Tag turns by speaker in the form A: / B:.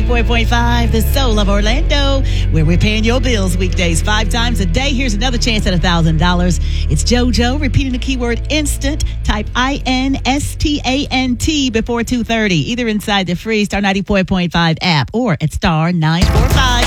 A: 94.5, the soul of Orlando, where we're paying your bills weekdays 5 times a day. Here's another chance at $1,000. It's JoJo repeating the keyword instant. Type INSTANT before 2:30, either inside the free Star 94.5 app or at star 945.